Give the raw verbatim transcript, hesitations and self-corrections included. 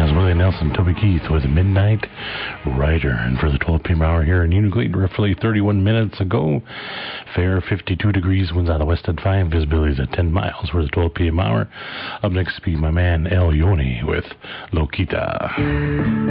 That's Willie Nelson, Toby Keith with Midnight Rider. And for the twelve p.m. hour here in Unigleed, roughly thirty-one minutes ago, fair fifty-two degrees, winds out of the west at five, visibility is at ten miles for the twelve p.m. hour. Up next, be my man El Yoni with Loquita.